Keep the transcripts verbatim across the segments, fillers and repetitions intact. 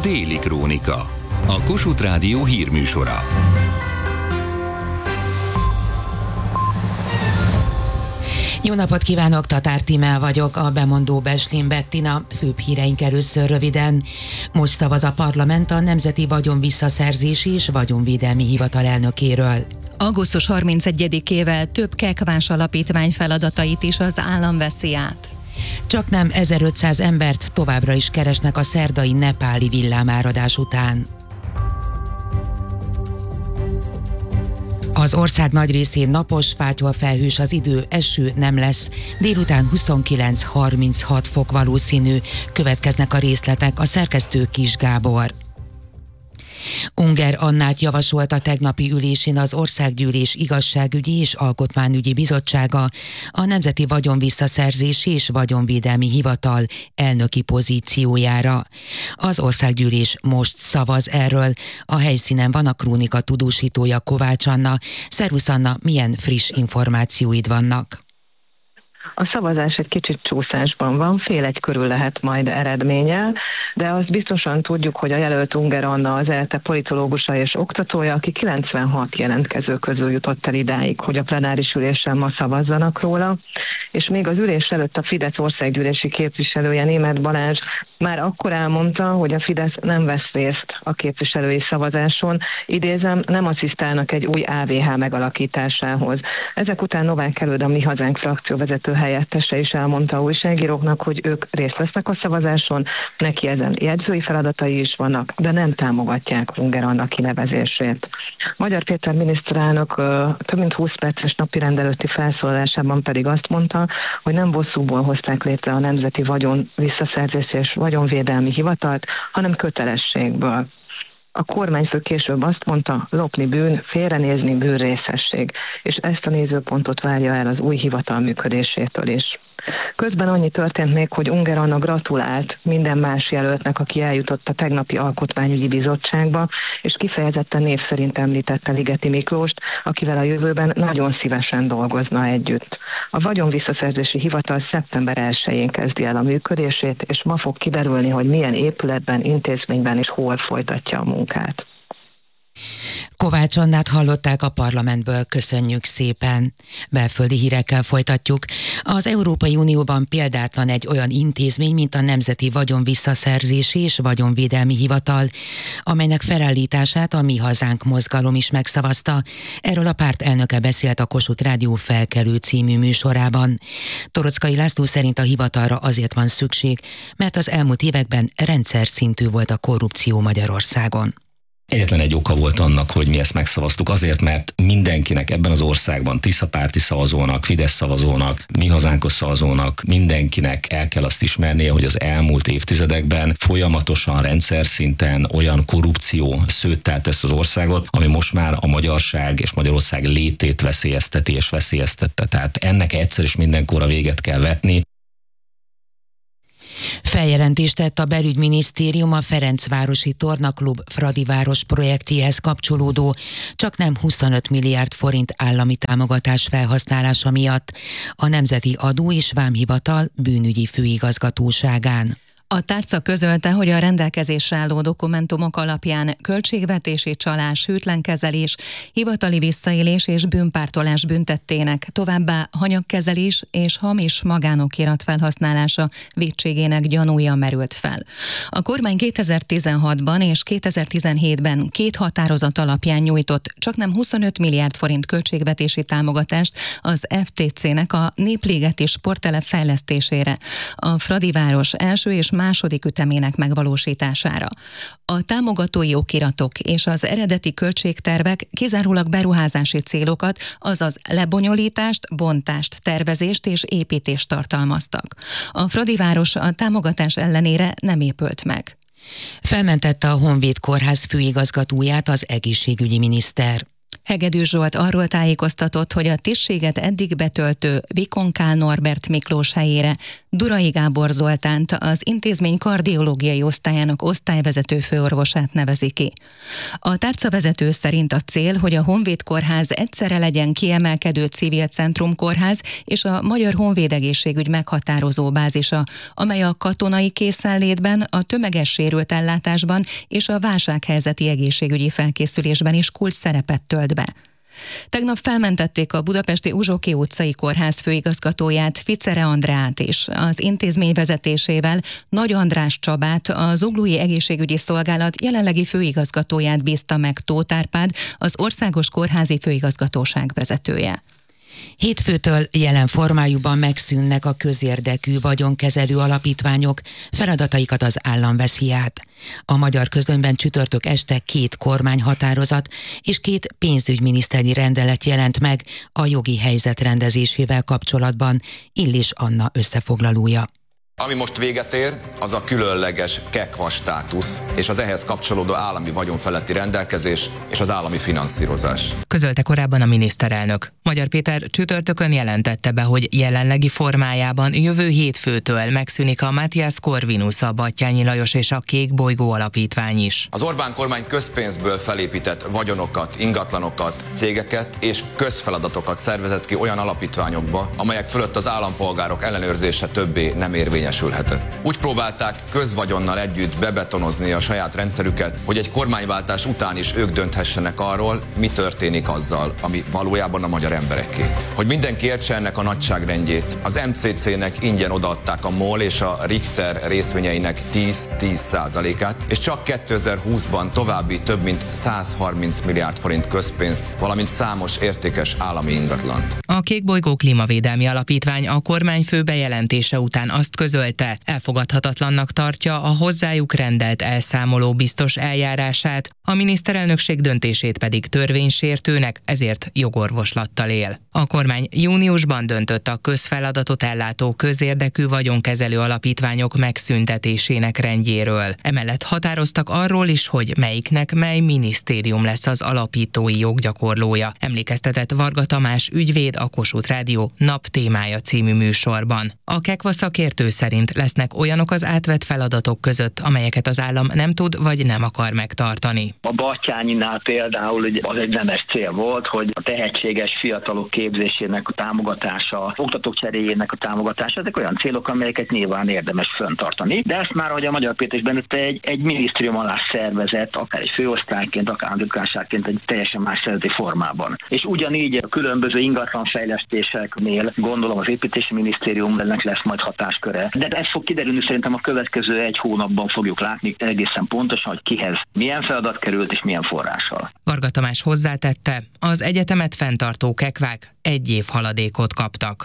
Déli Krónika, a Kossuth Rádió hírműsora. Jó napot kívánok, Tatár Tímea vagyok, a bemondó Beslin Bettina. Főbb híreink először röviden. Most szavaz a parlament a Nemzeti Vagyonvisszaszerzési és Vagyonvédelmi Hivatal elnökéről. augusztus harmincegyedikével több kekvás alapítvány feladatait is az állam veszi át. Csaknem ezerötszáz embert továbbra is keresnek a szerdai nepáli villámáradás után. Az ország nagy részén napos, fátyolfelhős az idő, eső nem lesz. Délután huszonkilenc-harminchat fok valószínű. Következnek a részletek, a szerkesztő Kis Gábor. Ungár Annát javasolt a tegnapi ülésén az Országgyűlés Igazságügyi és Alkotmányügyi Bizottsága a Nemzeti Vagyonvisszaszerzési és Vagyonvédelmi Hivatal elnöki pozíciójára. Az Országgyűlés most szavaz erről. A helyszínen van a krónika tudósítója, Kovács Anna. Szervusz Anna, milyen friss információid vannak? A szavazás egy kicsit csúszásban van, fél egy körül lehet majd eredménnyel, de azt biztosan tudjuk, hogy a jelölt Ungár Anna az e el té politológusa és oktatója, aki kilencvenhat jelentkező közül jutott el idáig, hogy a plenáris ülésen ma szavazzanak róla, és még az ülés előtt a Fidesz országgyűlési képviselője, Németh Balázs már akkor elmondta, hogy a Fidesz nem vesz részt a képviselői szavazáson, idézem, nem asszisztálnak egy új á vé há megalakításához. Ezek után Novák Előd, a Mi Hazánk frakcióvezető helyettese is elmondta újságíróknak, hogy ők részt vesznek a szavazáson, neki ezen jegyzői feladatai is vannak, de nem támogatják Ungár Anna kinevezését. Magyar Péter miniszterelnök több mint húsz perces napirend előtti felszólalásában pedig azt mondta, hogy nem bosszúból hozták létre a Nemzeti Vagyonvisszaszerzési és Vagyonvédelmi Hivatalt, hanem kötelességből. A kormányfő később azt mondta, lopni bűn, félrenézni bűnrészesség, és ezt a nézőpontot várja el az új hivatal működésétől is. Közben annyi történt még, hogy Ungár Anna gratulált minden más jelöltnek, aki eljutott a tegnapi Alkotmányügyi Bizottságba, és kifejezetten név szerint említette Ligeti Miklóst, akivel a jövőben nagyon szívesen dolgozna együtt. A Vagyonvisszaszerzési Hivatal szeptember elsején kezdi el a működését, és ma fog kiderülni, hogy milyen épületben, intézményben és hol folytatja a munkát. Kovács Annát hallották a parlamentből, köszönjük szépen. Belföldi hírekkel folytatjuk. Az Európai Unióban példátlan egy olyan intézmény, mint a Nemzeti Vagyonvisszaszerzési és Vagyonvédelmi Hivatal, amelynek felállítását a Mi Hazánk mozgalom is megszavazta. Erről a párt elnöke beszélt a Kossuth Rádió Felkelő című műsorában. Toroczkai László szerint a hivatalra azért van szükség, mert az elmúlt években rendszer szintű volt a korrupció Magyarországon. Egyetlen egy oka volt annak, hogy mi ezt megszavaztuk, azért, mert mindenkinek ebben az országban, Tisza párti szavazónak, Fidesz szavazónak, Mi Hazánkos szavazónak, mindenkinek el kell azt ismernie, hogy az elmúlt évtizedekben folyamatosan rendszer szinten olyan korrupció szőttelt ezt az országot, ami most már a magyarság és Magyarország létét veszélyezteti és veszélyeztette. Tehát ennek egyszer is mindenkorra véget kell vetni. Feljelentést tett a belügyminisztérium a Ferencvárosi Tornaklub Fradiváros projektjéhez kapcsolódó csaknem huszonöt milliárd forint állami támogatás felhasználása miatt a Nemzeti Adó- és Vámhivatal bűnügyi főigazgatóságán. A tárca közölte, hogy a rendelkezésre álló dokumentumok alapján költségvetési csalás, hűtlenkezelés, hivatali visszaélés és bűnpártolás büntettének, továbbá hanyagkezelés és hamis magánokirat felhasználása vétségének gyanúja merült fel. A kormány kétezer-tizenhatban és kétezer-tizenhétben két határozat alapján nyújtott csaknem huszonöt milliárd forint költségvetési támogatást az ef té cének a Népligeti sporttelep fejlesztésére, a Fradiváros első és második ütemének megvalósítására. A támogatói okiratok és az eredeti költségtervek kizárólag beruházási célokat, azaz lebonyolítást, bontást, tervezést és építést tartalmaztak. A Fradiváros a támogatás ellenére nem épült meg. Felmentette a Honvéd Kórház főigazgatóját az egészségügyi miniszter. Hegedűs Zsolt arról tájékoztatott, hogy a tisztséget eddig betöltő Vikonkál Norbert Miklós helyére Durai Gábor Zoltánt, az intézmény kardiológiai osztályának osztályvezető főorvosát nevezi ki. A tárcavezető szerint a cél, hogy a Honvéd Kórház egyszerre legyen kiemelkedő civil centrum kórház és a Magyar Honvéd Egészségügy meghatározó bázisa, amely a katonai készenlétben, a tömeges sérült ellátásban és a válsághelyzeti egészségügyi felkészülésben is kulcs szerepet tölt be. Tegnap felmentették a budapesti Uzsoki utcai kórház főigazgatóját, Ficere Andreát is. Az intézmény vezetésével Nagy András Csabát, a Zuglói Egészségügyi Szolgálat jelenlegi főigazgatóját bízta meg Tóth Árpád, az Országos Kórházi Főigazgatóság vezetője. Hétfőtől jelen formájukban megszűnnek a közérdekű vagyonkezelő alapítványok, feladataikat az állam veszi át. A Magyar Közlönyben csütörtök este két kormányhatározat és két pénzügyminiszteri rendelet jelent meg a jogi helyzet rendezésével kapcsolatban, Illis Anna összefoglalója. Ami most véget ér, az a különleges kekva státusz és az ehhez kapcsolódó állami vagyonfeletti rendelkezés és az állami finanszírozás. Közölte korábban a miniszterelnök. Magyar Péter csütörtökön jelentette be, hogy jelenlegi formájában jövő hétfőtől megszűnik a Matthias Corvinus, a Batthyány Lajos és a Kék Bolygó alapítvány is. Az Orbán kormány közpénzből felépített vagyonokat, ingatlanokat, cégeket és közfeladatokat szervezett ki olyan alapítványokba, amelyek fölött az állampolgárok ellenőrzése többé nem érvényes. Úgy próbálták közvagyonnal együtt bebetonozni a saját rendszerüket, hogy egy kormányváltás után is ők dönthessenek arról, mi történik azzal, ami valójában a magyar embereké. Hogy mindenki értse ennek a nagyságrendjét, az em cé cé-nek ingyen odaadták a MOL és a Richter részvényeinek tíz-tíz százalékát, és csak kétezer-húszban további több mint száz harminc milliárd forint közpénzt, valamint számos értékes állami ingatlant. A Kék Bolygó Klímavédelmi Alapítvány a kormányfő bejelentése után azt közölte, elfogadhatatlannak tartja a hozzájuk rendelt elszámoló biztos eljárását, a miniszterelnökség döntését pedig törvénysértőnek, ezért jogorvoslattal él. A kormány júniusban döntött a közfeladatot ellátó közérdekű vagyonkezelő alapítványok megszüntetésének rendjéről. Emellett határoztak arról is, hogy melyiknek mely minisztérium lesz az alapítói joggyakorlója. Emlékeztetett Varga Tamás ügyvéd a Kossuth Rádió Nap témája című műsorban. A Kekva szakértő szerint lesznek olyanok az átvett feladatok között, amelyeket az állam nem tud vagy nem akar megtartani. A Battyánynál például ugye az egy nemes cél volt, hogy a tehetséges fiatalok képzésének a támogatása, oktatók cseréjének a támogatása, ezek olyan célok, amelyeket nyilván érdemes fenntartani. De ezt már, ahogy a Magyar Péter is bennette, egy, egy minisztérium alá szervezett, akár egy főosztályként, akár államtitkárságként egy teljesen más szervezeti formában. És ugyanígy a különböző ingatlanfejlesztéseknél gondolom az építési minisztériumnak lesz majd hatásköre. De ez fog kiderülni, szerintem a következő egy hónapban fogjuk látni egészen pontosan, hogy kihez milyen feladat került és milyen forrással. Varga Tamás hozzátette, az egyetemet fenntartó kekvák egy év haladékot kaptak.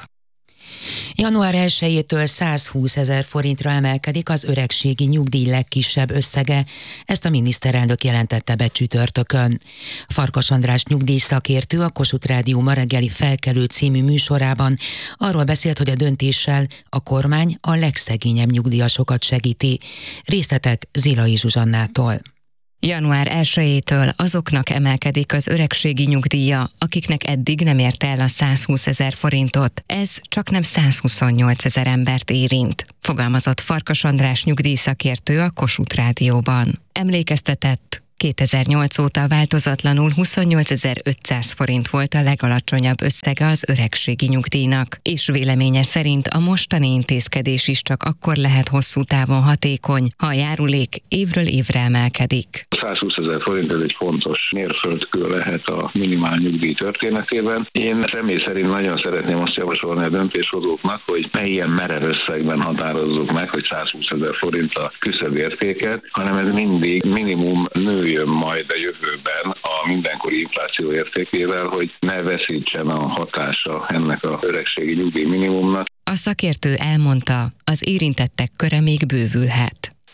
január elsejétől százhúszezer forintra emelkedik az öregségi nyugdíj legkisebb összege, ezt a miniszterelnök jelentette be csütörtökön. Farkas András nyugdíjszakértő a Kossuth Rádió Ma reggeli Felkelő című műsorában arról beszélt, hogy a döntéssel a kormány a legszegényebb nyugdíjasokat segíti. Részletek Zilai Zsuzsannától. január elsejétől azoknak emelkedik az öregségi nyugdíja, akiknek eddig nem érte el a százhúszezer forintot. Ez csaknem százhuszonnyolcezer embert érint, fogalmazott Farkas András nyugdíjszakértő a Kossuth Rádióban. Emlékeztetett, kétezer-nyolc óta változatlanul huszonnyolcezer-ötszáz forint volt a legalacsonyabb összege az öregségi nyugdíjnak, és véleménye szerint a mostani intézkedés is csak akkor lehet hosszú távon hatékony, ha a járulék évről évre emelkedik. százhúszezer forint ez egy fontos mérföldkő lehet a minimál nyugdíj történetében. Én személy szerint nagyon szeretném azt javasolni a döntéshozóknak, hogy ne ilyen merev összegben határozzuk meg, hogy százhúszezer forint a küszöbértéket, hanem ez mindig minimum nő jön majd a jövőben a mindenkori infláció értékével, hogy ne veszítsen a hatása ennek a öregségi nyugdíj minimumnak. A szakértő elmondta, az érintettek köre még bővülhet. Tiszapán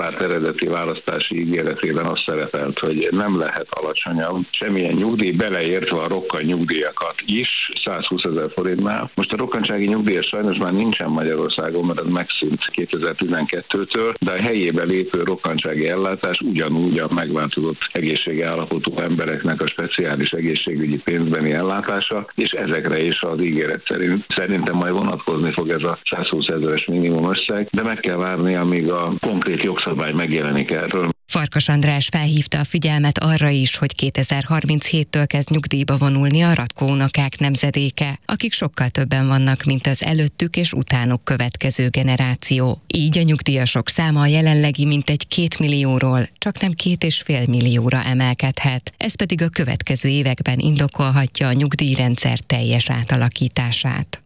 párt eredeti választási ígéretében az szerepelt, hogy nem lehet alacsonyabb semmilyen nyugdíj, beleértve a rokkan nyugdíjakat is, százhúszezer forintnál. Most a rokkantsági nyugdíj sajnos már nincsen Magyarországon, mert ez megszűnt kétezer-tizenkettőtől, de a helyébe lépő rokkantsági ellátás ugyanúgy a megváltozott egészségi állapotú embereknek a speciális egészségügyi pénzbeni ellátása, és ezekre is az ígéret szerint szerintem majd vonatkozni fog ez a százhúszezeres minimum összeg, de meg kell várni, amíg a konkrét jogszabály megjelenik erről. Farkas András felhívta a figyelmet arra is, hogy kétezer-harminchéttől kezd nyugdíjba vonulni a Ratkó unokák nemzedéke, akik sokkal többen vannak, mint az előttük és utánuk következő generáció. Így a nyugdíjasok száma a jelenlegi mintegy két millióról csak nem két és fél millióra emelkedhet. Ez pedig a következő években indokolhatja a nyugdíjrendszer teljes átalakítását.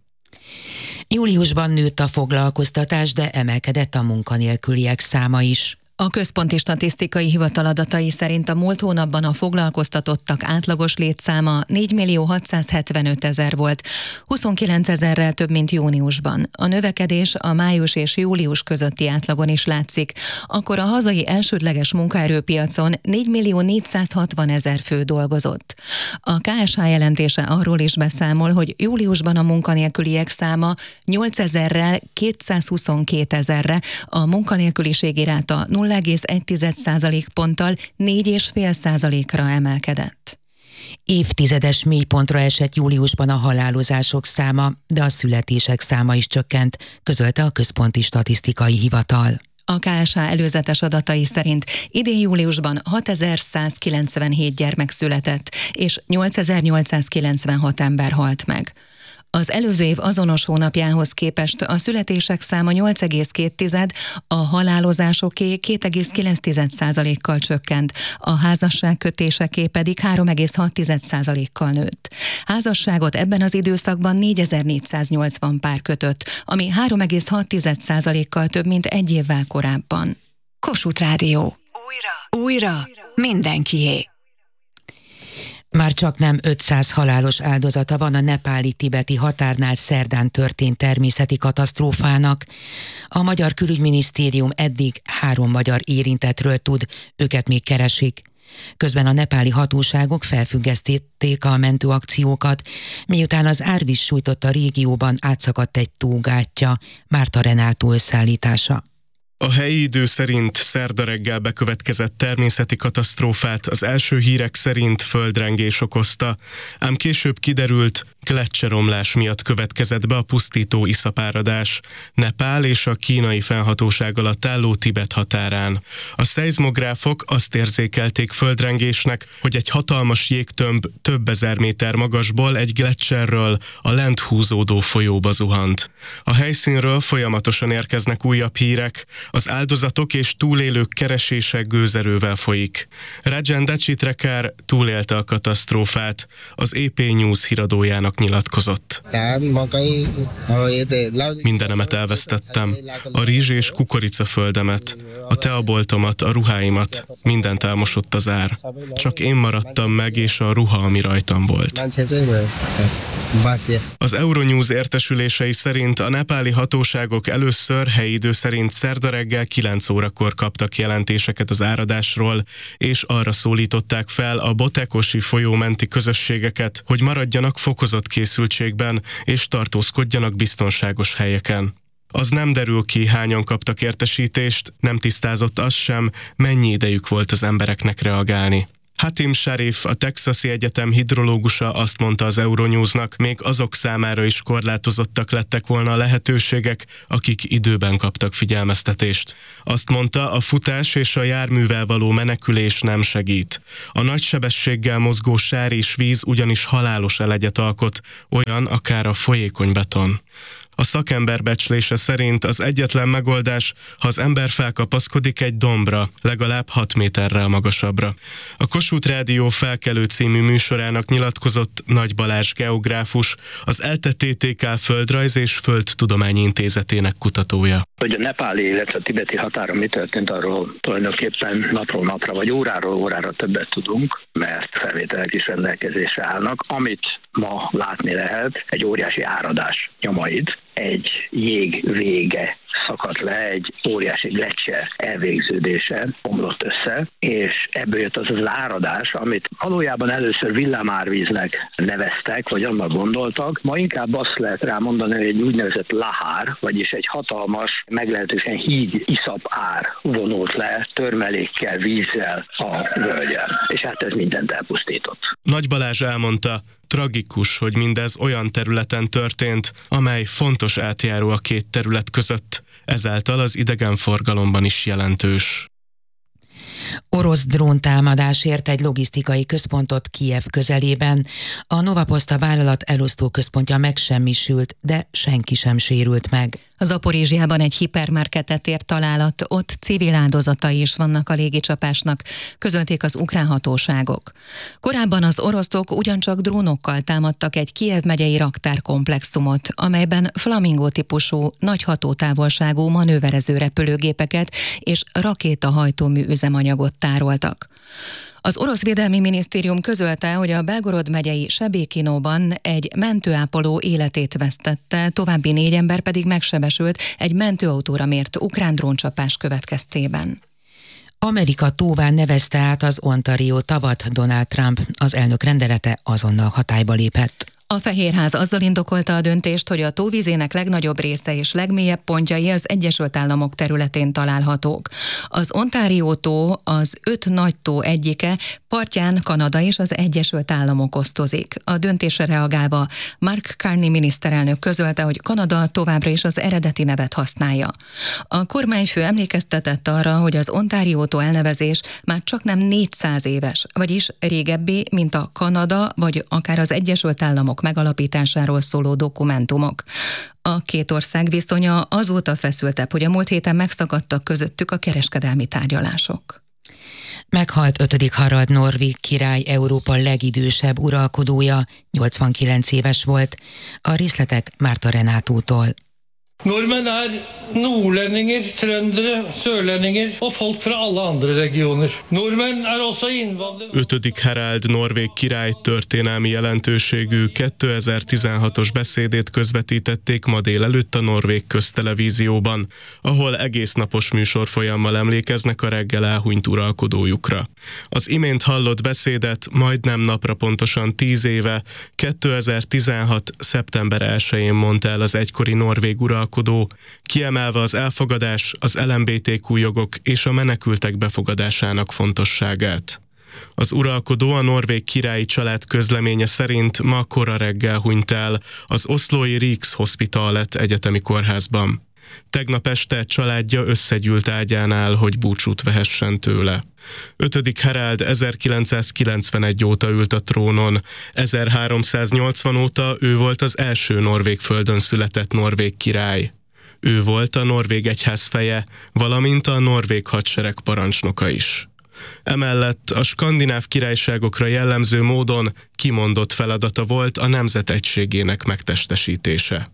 Júliusban nőtt a foglalkoztatás, de emelkedett a munkanélküliek száma is. A Központi Statisztikai Hivatal adatai szerint a múlt hónapban a foglalkoztatottak átlagos létszáma négymillió hatszázhetvenötezer volt, huszonkilencezerrel több, mint júniusban. A növekedés a május és július közötti átlagon is látszik, akkor a hazai elsődleges munkaerőpiacon négymillió négyszázhatvanezer fő dolgozott. A ká es há jelentése arról is beszámol, hogy júliusban a munkanélküliek száma nyolcezerrel kétszázhuszonkétezerre, a munkanélküliségi ráta nulla egész egy százalékponttal négy egész öt százalékra emelkedett. Évtizedes mélypontra esett júliusban a halálozások száma, de a születések száma is csökkent, közölte a Központi Statisztikai Hivatal. A ká es há előzetes adatai szerint idén júliusban hatezer-százkilencvenhét gyermek született, és nyolcezer-nyolcszázkilencvenhat ember halt meg. Az előző év azonos hónapjához képest a születések száma nyolc egész két, a halálozásoké két egész kilenc százalékkal csökkent, a házasságkötéseké pedig három egész hat százalékkal nőtt. Házasságot ebben az időszakban négyezer-négyszáznyolcvan pár kötött, ami három egész hat százalékkal több, mint egy évvel korábban. Kossuth Rádió. Újra. Újra. Mindenkié. Már csak nem ötszáz halálos áldozata van a nepáli-tibeti határnál szerdán történt természeti katasztrófának. A Magyar Külügyminisztérium eddig három magyar érintettről tud, őket még keresik. Közben a nepáli hatóságok felfüggesztették a mentőakciókat, miután az árvíz sújtotta a régióban átszakadt egy tógátja. Márta Renátó összeállítása. A helyi idő szerint szerda reggel bekövetkezett természeti katasztrófát az első hírek szerint földrengés okozta, ám később kiderült, gleccseromlás miatt következett be a pusztító iszapáradás Nepál és a kínai fennhatóság alatt álló Tibet határán. A szeizmográfok azt érzékelték földrengésnek, hogy egy hatalmas jégtömb több ezer méter magasból egy gleccserről a lent húzódó folyóba zuhant. A helyszínről folyamatosan érkeznek újabb hírek, az áldozatok és túlélők keresése gőzerővel folyik. Rajan Dacitrekar túlélte a katasztrófát, az é pé News híradójának nyilatkozott. Mindenemet elvesztettem, a rizs és kukoricaföldemet, a teaboltomat, a ruháimat, mindent elmosott az ár. Csak én maradtam meg, és a ruha, ami rajtam volt. Az Euronews értesülései szerint a nepáli hatóságok először helyi idő szerint szerda reggel kilenc órakor kaptak jelentéseket az áradásról, és arra szólították fel a Botekosi folyó menti közösségeket, hogy maradjanak fokozott készültségben és tartózkodjanak biztonságos helyeken. Az nem derül ki, hányan kaptak értesítést, nem tisztázott az sem, mennyi idejük volt az embereknek reagálni. Hatim Sharif, a Texasi Egyetem hidrológusa azt mondta az Euronewsnak, még azok számára is korlátozottak lettek volna a lehetőségek, akik időben kaptak figyelmeztetést. Azt mondta, a futás és a járművel való menekülés nem segít. A nagy sebességgel mozgó sár és víz ugyanis halálos elegyet alkot, olyan akár a folyékony beton. A szakember becslése szerint az egyetlen megoldás, ha az ember felkapaszkodik egy dombra, legalább hat méterrel magasabbra. A Kossuth Rádió Felkelő című műsorának nyilatkozott Nagy Balázs geográfus, az ELTE té té ká Földrajz és Földtudományi Intézetének kutatója. Hogy a nepáli, illetve a tibeti határon mi történt, arról tulajdonképpen napról napra vagy óráról órára többet tudunk, mert felvételek is rendelkezésre állnak. Amit ma látni lehet egy óriási áradás nyomait, egy jég vége szakadt le, egy óriási gletszer elvégződése omlott össze, és ebből jött az az áradás, amit valójában először villámárvíznek neveztek, vagy annak gondoltak. Ma inkább azt lehet rá mondani, hogy egy úgynevezett lahár, vagyis egy hatalmas, meglehetősen híd iszap ár vonult le törmelékkel, vízzel a völgyen. És hát ez mindent elpusztított. Nagy Balázs elmondta, tragikus, hogy mindez olyan területen történt, amely fontos átjáró a két terület között, ezáltal az idegenforgalomban is jelentős. Orosz dróntámadás ért egy logisztikai központot Kijev közelében. A Novaposzta vállalat elosztó központja megsemmisült, de senki sem sérült meg. Zaporizsjában egy hipermarketet ért találat, ott civil áldozatai is vannak a légicsapásnak, közölték az ukrán hatóságok. Korábban az oroszok ugyancsak drónokkal támadtak egy Kijev megyei raktárkomplexumot, amelyben Flamingo típusú, nagy hatótávolságú manőverező repülőgépeket és rakétahajtómű üzemanyagot tároltak. Az orosz védelmi minisztérium közölte, hogy a Belgorod megyei Sebékinóban egy mentőápoló életét vesztette, további négy ember pedig megsebesült egy mentőautóra mért ukrán dróncsapás következtében. Amerika tóvá nevezte át az Ontario tavat Donald Trump, az elnök rendelete azonnal hatályba lépett. A Fehérház azzal indokolta a döntést, hogy a tóvízének legnagyobb része és legmélyebb pontjai az Egyesült Államok területén találhatók. Az Ontario tó az öt nagy tó egyike, partján Kanada és az Egyesült Államok osztozik. A döntésre reagálva Mark Carney miniszterelnök közölte, hogy Kanada továbbra is az eredeti nevet használja. A kormányfő emlékeztetett arra, hogy az Ontario tó elnevezés már csaknem négyszáz éves, vagyis régebbi, mint a Kanada vagy akár az Egyesült Államok megalapításáról szóló dokumentumok. A két ország viszonya azóta feszültebb, hogy a múlt héten megszakadtak közöttük a kereskedelmi tárgyalások. Meghalt ötödik Harald norvég király, Európa legidősebb uralkodója, nyolcvankilenc éves volt. A részletek Márta Renátótól. Nordmenn er nordlendinger, trøndere, sørlendinger og folk fra alle andre regioner. Nordmenn er også innvandrere. ötödik Harald norvég király történelmi jelentőségű kétezer-tizenhatos beszédét közvetítették ma délelőtt a norvég köztelevízióban, ahol egésznapos műsorfolyammal emlékeznek a reggel elhunyt uralkodójukra. Az imént hallott beszédet majdnem napra pontosan tíz éve, kétezer-tizenhat. szeptember elsején mondta el az egykori norvég uralkodó, kiemelve az elfogadás, az el em bé té kú jogok és a menekültek befogadásának fontosságát. Az uralkodó a norvég királyi család közleménye szerint ma kora reggel hunyt el az oszlói Rikshospitalet egyetemi kórházban. Tegnap este családja összegyűlt ágyánál, hogy búcsút vehessen tőle. ötödik Harald ezerkilencszázkilencvenegy óta ült a trónon, ezerháromszáznyolcvan óta ő volt az első norvég földön született norvég király. Ő volt a norvég egyház feje, valamint a norvég hadsereg parancsnoka is. Emellett a skandináv királyságokra jellemző módon kimondott feladata volt a nemzet egységének megtestesítése.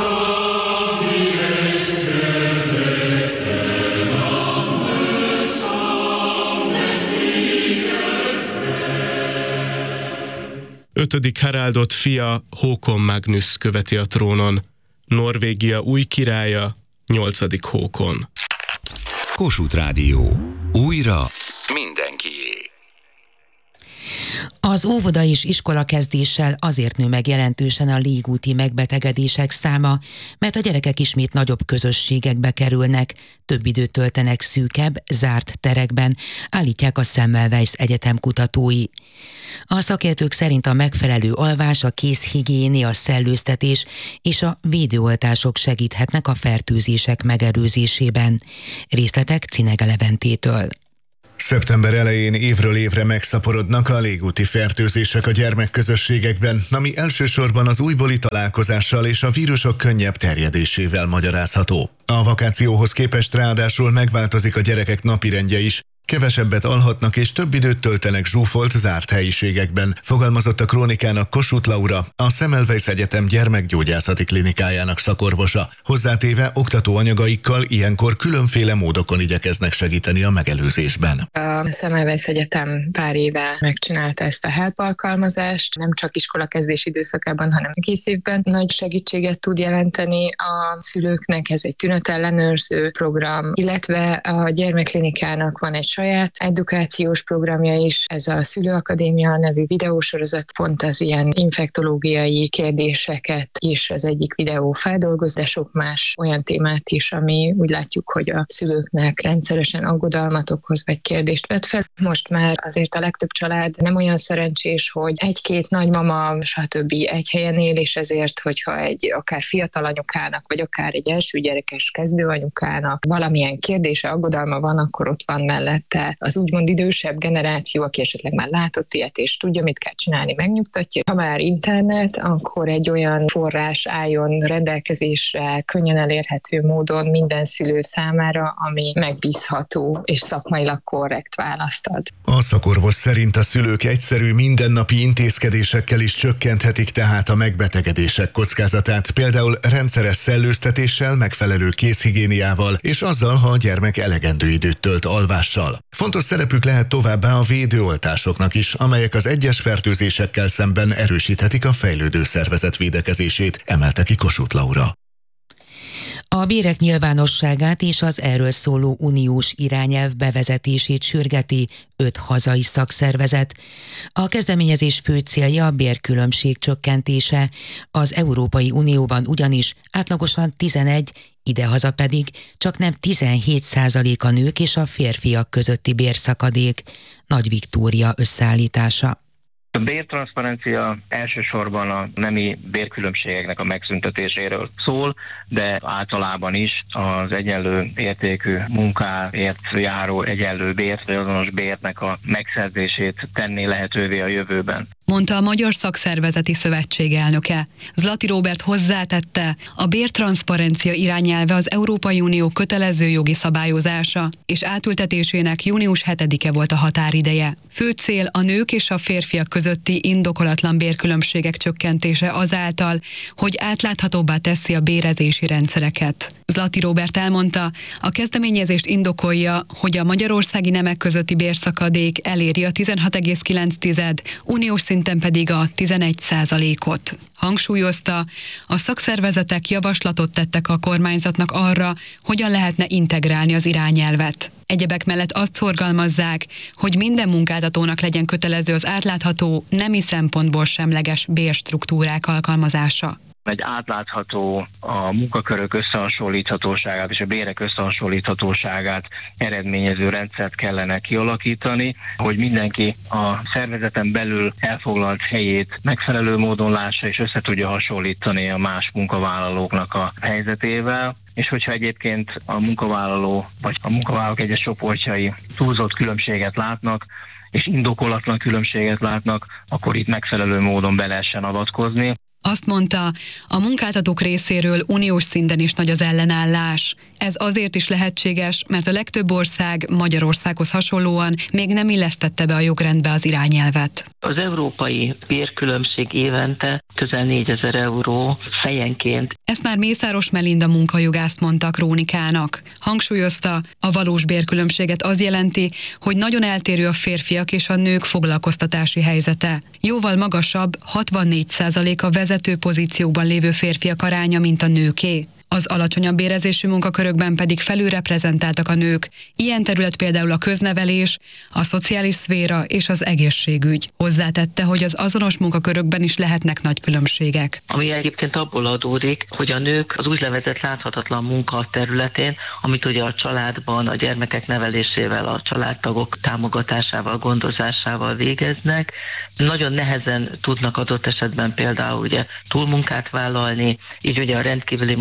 ötödik Haraldot fia Håkon Magnus követi a trónon. Norvégia új királya, nyolcadik Håkon. Kossuth Rádió. Újra mindenkié. Az óvoda és iskola kezdéssel azért nő meg jelentősen a légúti megbetegedések száma, mert a gyerekek ismét nagyobb közösségekbe kerülnek, több időt töltenek szűkebb, zárt terekben, állítják a Semmelweis Egyetem kutatói. A szakértők szerint a megfelelő alvás, a kézhigiénia, a szellőztetés és a védőoltások segíthetnek a fertőzések megelőzésében. Részletek Cinege Leventétől. Szeptember elején évről évre megszaporodnak a légúti fertőzések a gyermekközösségekben, ami elsősorban az újbóli találkozással és a vírusok könnyebb terjedésével magyarázható. A vakációhoz képest ráadásul megváltozik a gyerekek napirendje is, Kevesebbet alhatnak és több időt töltenek zsúfolt, zárt helyiségekben, fogalmazott a Krónikának Kossuth Laura, a Semmelweis Egyetem gyermekgyógyászati klinikájának szakorvosa. Hozzátéve oktatóanyagaikkal ilyenkor különféle módokon igyekeznek segíteni a megelőzésben. A Semmelweis Egyetem pár éve megcsinálta ezt a help alkalmazást, nem csak iskolakezdés időszakában, hanem kész évben nagy segítséget tud jelenteni a szülőknek. Ez egy tünetellenőrző program, illetve a gyermekklinikának van egy saját edukációs programja is, ez a Szülőakadémia nevű videósorozat, pont az ilyen infektológiai kérdéseket is az egyik videó feldolgoz, de sok más olyan témát is, ami úgy látjuk, hogy a szülőknek rendszeresen aggodalmat okoz, vagy kérdést vet fel. Most már azért a legtöbb család nem olyan szerencsés, hogy egy-két nagymama, stb. Egy helyen él, és ezért, hogyha egy akár fiatal anyukának, vagy akár egy első gyerekes kezdő anyukának valamilyen kérdése, aggodalma van, akkor ott van mellette az úgymond idősebb generáció, aki esetleg már látott ilyet, és tudja, mit kell csinálni, megnyugtatja. Ha már internet, akkor egy olyan forrás álljon rendelkezésre, könnyen elérhető módon minden szülő számára, ami megbízható és szakmailag korrekt választ ad. A szakorvos szerint a szülők egyszerű mindennapi intézkedésekkel is csökkenthetik tehát a megbetegedések kockázatát, például rendszeres szellőztetéssel, megfelelő kézhigiéniával, és azzal, ha a gyermek elegendő időt tölt alvással. Fontos szerepük lehet továbbá a védőoltásoknak is, amelyek az egyes fertőzésekkel szemben erősíthetik a fejlődő szervezet védekezését, emelte ki Kossuth Laura. A bérek nyilvánosságát és az erről szóló uniós irányelv bevezetését sürgeti öt hazai szakszervezet. A kezdeményezés fő célja a bérkülönbség csökkentése. Az Európai Unióban ugyanis átlagosan tizenegy, idehaza pedig csak nem tizenhét százalék a nők és a férfiak közötti bérszakadék. Nagy Viktória összeállítása. A bértranszparencia elsősorban a nemi bérkülönbségeknek a megszüntetéséről szól, de általában is az egyenlő értékű munkáért járó egyenlő bért, vagy azonos bérnek a megszerzését tenné lehetővé a jövőben. Mondta a Magyar Szakszervezeti Szövetség elnöke. Zlati Róbert hozzátette, a bértranszparencia irányelve az Európai Unió kötelező jogi szabályozása, és átültetésének június hetedike volt a határideje. Fő cél a nők és a férfiak közötti indokolatlan bérkülönbségek csökkentése azáltal, hogy átláthatóbbá teszi a bérezési rendszereket. Zlati Róbert elmondta, a kezdeményezést indokolja, hogy a magyarországi nemek közötti bérszakadék eléri a tizenhat egész kilenc tized, uniós szinten pedig a tizenegy százalékot. Hangsúlyozta, a szakszervezetek javaslatot tettek a kormányzatnak arra, hogyan lehetne integrálni az irányelvet. Egyebek mellett azt szorgalmazzák, hogy minden munkáltatónak legyen kötelező az átlátható, nemi szempontból semleges bérstruktúrák alkalmazása. Egy átlátható, a munkakörök összehasonlíthatóságát és a bérek összehasonlíthatóságát eredményező rendszert kellene kialakítani, hogy mindenki a szervezeten belül elfoglalt helyét megfelelő módon lássa és össze tudja hasonlítani a más munkavállalóknak a helyzetével. És hogyha egyébként a munkavállaló vagy a munkavállalók egyes csoportjai túlzott különbséget látnak, és indokolatlan különbséget látnak, akkor itt megfelelő módon be lehessen avatkozni. Azt mondta, a munkáltatók részéről uniós szinten is nagy az ellenállás. Ez azért is lehetséges, mert a legtöbb ország Magyarországhoz hasonlóan még nem illesztette be a jogrendbe az irányelvet. Az európai bérkülönbség évente közel négyezer euró fejenként. Ezt már Mészáros Melinda munkajogász mondta a Krónikának. Hangsúlyozta, a valós bérkülönbséget az jelenti, hogy nagyon eltérő a férfiak és a nők foglalkoztatási helyzete. Jóval magasabb, hatvannégy százalék a vezető pozíciókban lévő férfiak aránya, mint a nőké. Az alacsonyabb bérezésű munkakörökben pedig felülreprezentáltak a nők. Ilyen terület például a köznevelés, a szociális szféra és az egészségügy. Hozzátette, hogy az azonos munkakörökben is lehetnek nagy különbségek. Ami egyébként abból adódik, hogy a nők az úgynevezett láthatatlan munka területén, amit ugye a családban, a gyermekek nevelésével, a családtagok támogatásával, gondozásával végeznek, nagyon nehezen tudnak adott esetben például ugye túlmunkát vállalni, így ugye a rendkívüli munkavégzés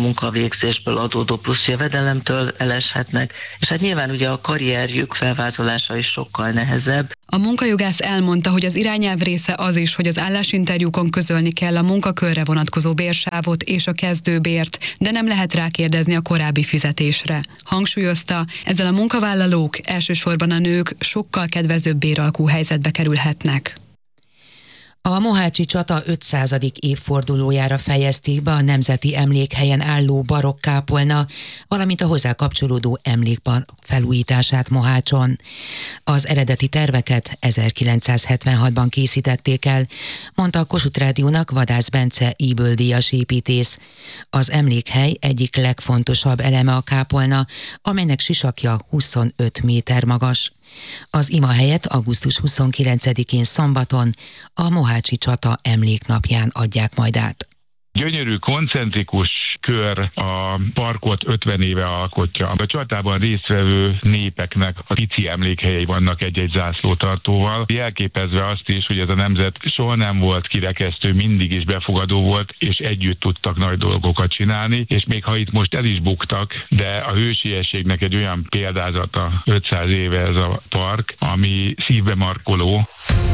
munkavégzésből adódó plusz jövedelemtől eleshetnek, és hát nyilván ugye a karrierjük felvázolása is sokkal nehezebb. A munkajogász elmondta, hogy az irányelv része az is, hogy az állásinterjúkon közölni kell a munkakörre vonatkozó bérsávot és a kezdőbért, de nem lehet rákérdezni a korábbi fizetésre. Hangsúlyozta, ezzel a munkavállalók, elsősorban a nők sokkal kedvezőbb béralkú helyzetbe kerülhetnek. A mohácsi csata ötszázadik évfordulójára fejezték be a Nemzeti Emlékhelyen álló barokk-kápolna, valamint a hozzá kapcsolódó emlékpark felújítását Mohácson. Az eredeti terveket ezerkilencszázhetvenhatban készítették el, mondta a Kossuth Rádiónak Vadász Bence Ybl-díjas építész. Az emlékhely egyik legfontosabb eleme a kápolna, amelynek sisakja huszonöt méter magas. Az ima helyet augusztus huszonkilencedikén szombaton, a mohácsi csata emléknapján adják majd át. Gyönyörű, koncentrikus kör a parkot ötven éve alkotja. A csatában résztvevő népeknek a pici emlékhelyei vannak egy-egy zászlótartóval, jelképezve azt is, hogy ez a nemzet soha nem volt kirekesztő, mindig is befogadó volt, és együtt tudtak nagy dolgokat csinálni, és még ha itt most el is buktak, de a hősiességnek egy olyan példázata ötszáz éve ez a park, ami szívbe markoló.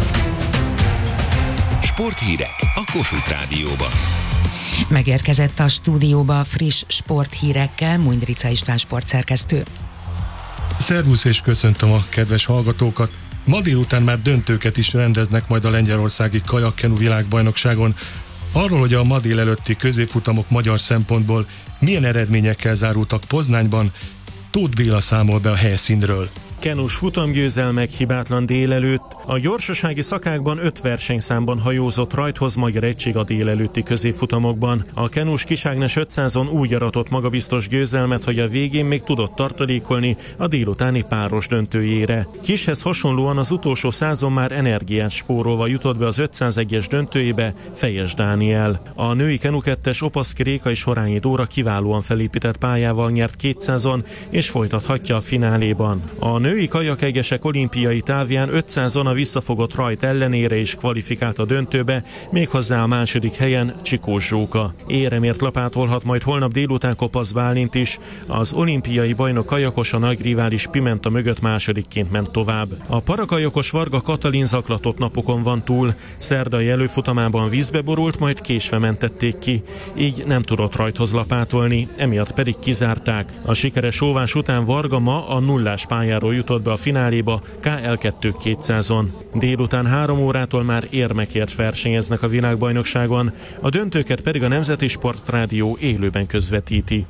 Sporthírek a Kossuth Rádióban. Megérkezett a stúdióba friss sporthírekkel Mundrica István sportszerkesztő. Szervusz és köszöntöm a kedves hallgatókat! Ma délután már döntőket is rendeznek majd a lengyelországi kajakkenu világbajnokságon. Arról, hogy a ma délelőtti középfutamok magyar szempontból milyen eredményekkel zárultak Poznányban, Tóth Béla számol be a helyszínről. Kenus futamgyőzelmek, hibátlan délelőtt. A gyorsasági szakákban öt versenyszámban hajózott rajthoz magyar egység a délelőtti középfutamokban. A kenus Kiságnes ötszázon úgy aratott magabiztos győzelmet, hogy a végén még tudott tartalékolni a délutáni páros döntőjére. Kishez hasonlóan az utolsó százon már energiát spórolva jutott be az ötszázegyes döntőjébe Fejes Dániel. A női kenukettes Opaszki Réka és Horányi Dóra kiválóan felépített pályával nyert kétszázon, és folytathatja a fináléban. A női kajakegesek olimpiai távján ötszázon a visszafogott rajt ellenére is kvalifikált a döntőbe, méghozzá a második helyen Csikós Zsóka. Éremért lapátolhat majd holnap délután Kopasz Bálint is. Az olimpiai bajnok kajakos a nagy rivális Pimenta mögött másodikként ment tovább. A parakajakos Varga Katalin zaklatott napokon van túl. Szerdai előfutamában vízbe borult, majd késve mentették ki. Így nem tudott rajthoz lapátolni, emiatt pedig kizárták. A sikeres óvás után Varga ma a nullás pályáról jutott be a fináléba ká el kettő kétszázon. Délután három órától már érmekért versenyeznek a világbajnokságon, a döntőket pedig a Nemzeti Sportrádió élőben közvetíti.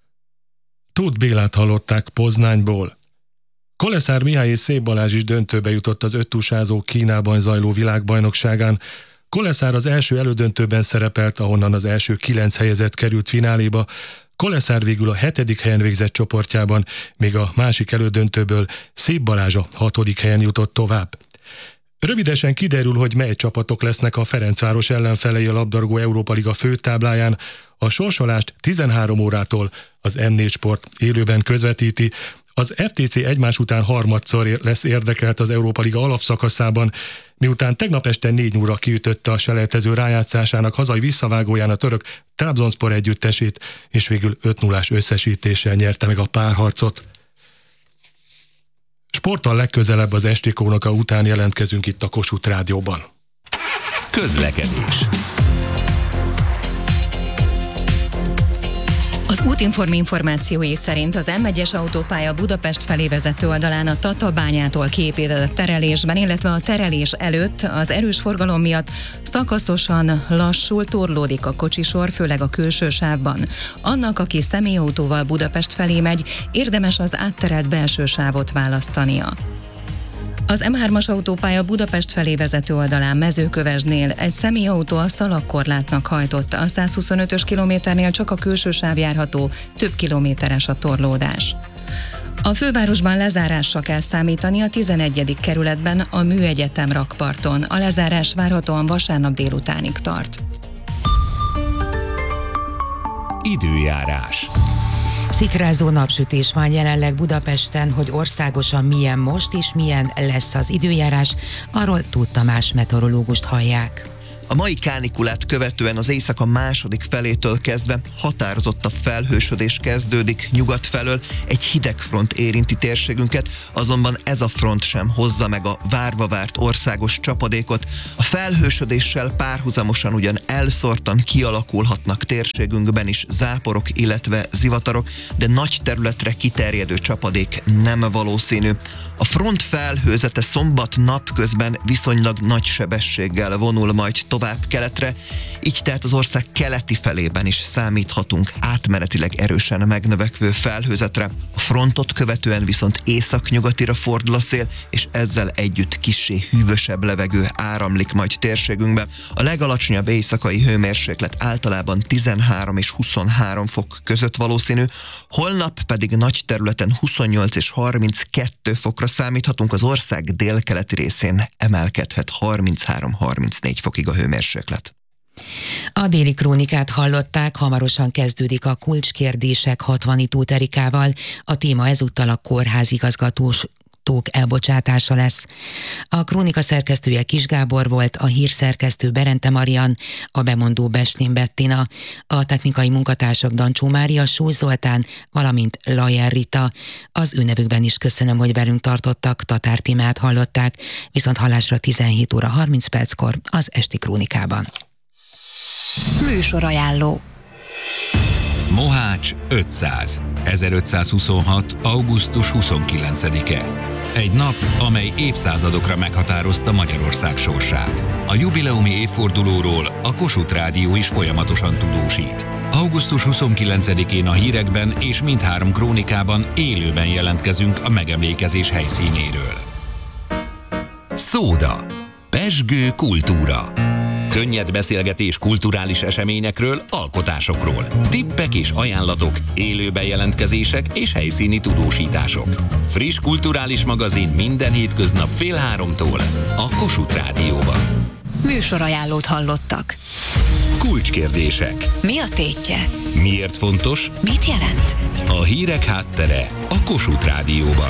Tóth Bélát hallották Poznányból. Koleszár Mihály és Szép Balázs is döntőbe jutott az öttúsázó Kínában zajló világbajnokságán. Koleszár az első elődöntőben szerepelt, ahonnan az első kilenc helyezett került fináléba. Koleszár végül a hetedik helyen végzett csoportjában, míg a másik elődöntőből Szép Balázs a hatodik helyen jutott tovább. Rövidesen kiderül, hogy mely csapatok lesznek a Ferencváros ellenfelei a labdarúgó Európa Liga főtábláján. A sorsolást tizenhárom órától az em négy Sport élőben közvetíti. Az ef té cé egymás után harmadszor lesz érdekelt az Európa Liga alapszakaszában, miután tegnap este négy óra kiütötte a selejtező rájátszásának hazai visszavágóján a török Trabzonspor együttesét, és végül öt nullás összesítéssel nyerte meg a párharcot. Sporttal legközelebb az esti krónika után jelentkezünk itt a Kossuth Rádióban. Közlekedés. Az Útinform információi szerint az em egyes autópálya Budapest felé vezető oldalán a Tatabányától kiépített terelésben, illetve a terelés előtt az erős forgalom miatt szakaszosan lassul, torlódik a kocsisor, főleg a külső sávban. Annak, aki személyautóval Budapest felé megy, érdemes az átterelt belső sávot választania. Az em hármas autópálya Budapest felé vezető oldalán Mezőkövesdnél egy személyautó a szalagkorlátnak hajtott, a százhuszonötös kilométernél csak a külső sáv járható, több kilométeres a torlódás. A fővárosban lezárásra kell számítani a tizenegyedik kerületben a Műegyetem rakparton. A lezárás várhatóan vasárnap délutánig tart. Időjárás. Szikrázó napsütés van jelenleg Budapesten, hogy országosan milyen most és milyen lesz az időjárás, arról Tóth Tamás meteorológust hallják. A mai kánikulát követően az éjszaka második felétől kezdve határozottabb felhősödés kezdődik nyugat felől, egy hideg front érinti térségünket, azonban ez a front sem hozza meg a várva várt országos csapadékot. A felhősödéssel párhuzamosan ugyan elszórtan kialakulhatnak térségünkben is záporok, illetve zivatarok, de nagy területre kiterjedő csapadék nem valószínű. A front felhőzete szombat napközben viszonylag nagy sebességgel vonul majd tovább keletre, így tehát az ország keleti felében is számíthatunk átmenetileg erősen megnövekvő felhőzetre. A frontot követően viszont északnyugatira fordul a szél, és ezzel együtt kissé hűvösebb levegő áramlik majd térségünkbe. A legalacsonyabb éjszakai hőmérséklet általában tizenhárom és huszonhárom fok között valószínű, holnap pedig nagy területen huszonnyolc és harminckettő fokra számíthatunk, az ország délkeleti részén emelkedhet harminchárom-harmincnégy fokig a hőmérséklet. A déli krónikát hallották, hamarosan kezdődik a kulcskérdések hatvani Tóth Erikával. A téma ezúttal a kórházigazgatós elbocsátása lesz. A krónika szerkesztője Kis Gábor volt, a hírszerkesztő Berente Marian, a bemondó Beslin Bettina, a technikai munkatársak Dancsó Mária, Sós Zoltán, valamint Lajer Rita. Az ő nevükben is köszönöm, hogy velünk tartottak, Tatár Tímát hallották, viszont hallásra tizenhét óra harminc perckor az esti krónikában. Műsorajánló. Mohács ötszáz. ezerötszázhuszonhat. augusztus huszonkilencedike. Egy nap, amely évszázadokra meghatározta Magyarország sorsát. A jubileumi évfordulóról a Kossuth Rádió is folyamatosan tudósít. augusztus huszonkilencedikén a hírekben és mindhárom krónikában élőben jelentkezünk a megemlékezés helyszínéről. Szóda. Pezsgő kultúra. Könnyed beszélgetés kulturális eseményekről, alkotásokról. Tippek és ajánlatok, élő bejelentkezések és helyszíni tudósítások. Friss kulturális magazin minden hétköznap fél háromtól a Kossuth Rádióban. Műsorajánlót hallottak. Kulcskérdések. Mi a tétje? Miért fontos? Mit jelent? A hírek háttere a Kossuth Rádióban.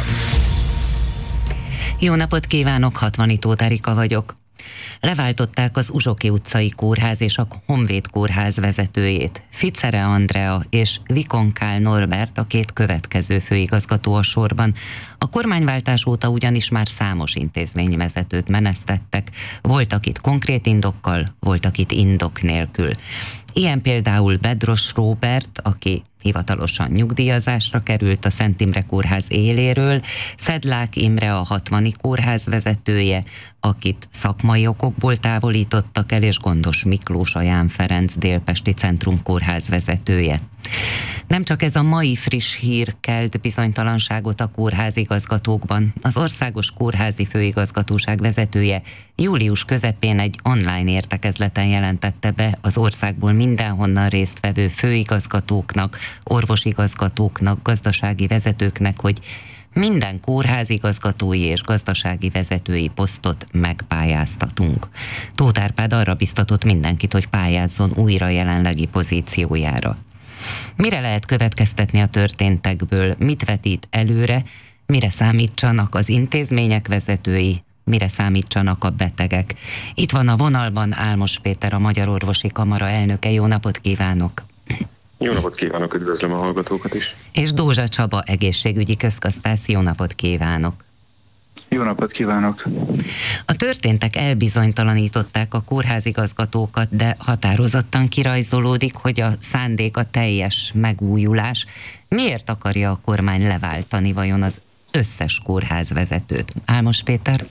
Jó napot kívánok, Hatvani Tóth Erika vagyok. Leváltották az Uzsoki utcai kórház és a Honvéd kórház vezetőjét. Ficere Andrea és Vikonkál Norbert a két következő főigazgató a sorban. A kormányváltás óta ugyanis már számos intézményvezetőt menesztettek, voltak itt konkrét indokkal, voltak itt indok nélkül. Ilyen például Bedros Róbert, aki hivatalosan nyugdíjazásra került a Szent Imre Kórház éléről, Szedlák Imre a hatvani kórház vezetője, akit szakmai okokból távolítottak el, és Gondos Miklós a Ján Ferenc Délpesti Centrum Kórház vezetője. Nem csak ez a mai friss hír kelt bizonytalanságot a kórházigazgatókban. Az Országos Kórházi Főigazgatóság vezetője július közepén egy online értekezleten jelentette be az országból mindenhonnan résztvevő főigazgatóknak, orvosigazgatóknak, gazdasági vezetőknek, hogy minden kórházigazgatói és gazdasági vezetői posztot megpályáztatunk. Tóth Árpád arra biztatott mindenkit, hogy pályázzon újra jelenlegi pozíciójára. Mire lehet következtetni a történtekből, mit vetít előre, mire számítsanak az intézmények vezetői, mire számítsanak a betegek. Itt van a vonalban Álmos Péter, a Magyar Orvosi Kamara elnöke. Jó napot kívánok! Jó napot kívánok, üdvözlöm a hallgatókat is! És Dózsa Csaba, egészségügyi közgazdász. Jó napot kívánok! Jó napot kívánok! A történtek elbizonytalanították a kórházigazgatókat, de határozottan kirajzolódik, hogy a szándék a teljes megújulás. Miért akarja a kormány leváltani vajon az összes kórházvezetőt? Álmos Péter?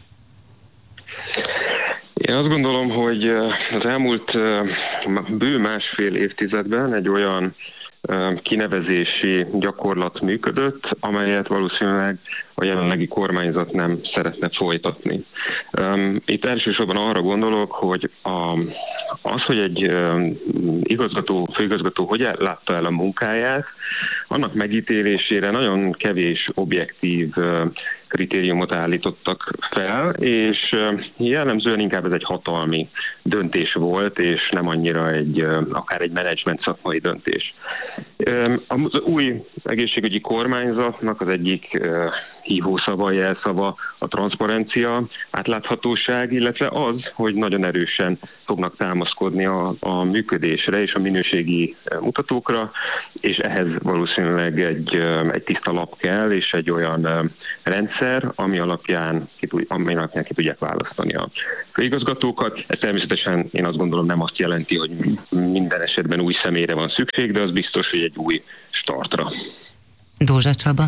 Én azt gondolom, hogy az elmúlt bő másfél évtizedben egy olyan kinevezési gyakorlat működött, amelyet valószínűleg a jelenlegi kormányzat nem szeretne folytatni. Itt elsősorban arra gondolok, hogy a, az, hogy egy igazgató, főigazgató hogy látta el a munkáját, annak megítélésére nagyon kevés objektív kritériumot állítottak fel, és jellemzően inkább ez egy hatalmi döntés volt, és nem annyira egy, akár egy menedzsment szakmai döntés. Az új egészségügyi kormányzatnak az egyik hívószava, jelszava a transzparencia, átláthatóság, illetve az, hogy nagyon erősen fognak támaszkodni a, a működésre és a minőségi mutatókra, és ehhez valószínűleg egy, egy tiszta lap kell, és egy olyan rendszer, ami alapján ki, ami alapján ki tudják választani a főigazgatókat. Ez természetesen én azt gondolom nem azt jelenti, hogy minden esetben új személyre van szükség, de az biztos, hogy egy új startra. Dózsa Csaba?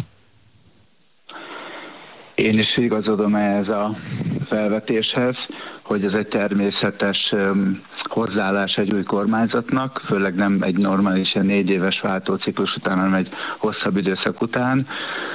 Én is igazodom ehhez a felvetéshez, hogy ez egy természetes um, hozzáállás egy új kormányzatnak, főleg nem egy normális négy éves váltóciklus után, hanem egy hosszabb időszak után.